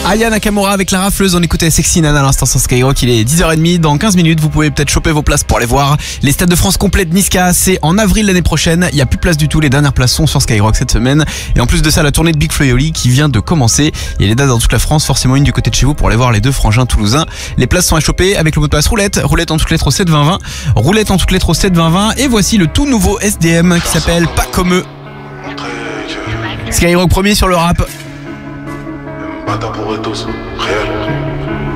Aya Nakamura avec la rafleuse, on écoutait Sexy Nana à l'instant sur Skyrock, il est 10h30, dans 15 minutes vous pouvez peut-être choper vos places pour aller voir les Stades de France complets de Niska, c'est en avril l'année prochaine, il n'y a plus de place du tout, les dernières places sont sur Skyrock cette semaine, et en plus de ça la tournée de Big Flo et Oli qui vient de commencer, il y a les dates dans toute la France, forcément une du côté de chez vous pour aller voir les deux frangins toulousains, les places sont à choper avec le mot de passe roulette en toutes lettres au 7 20 20, roulette en toutes lettres au 7 20 20, et voici le tout nouveau SDM qui s'appelle Pas comme eux. Skyrock premier sur le rap. Mata pour tous, réel.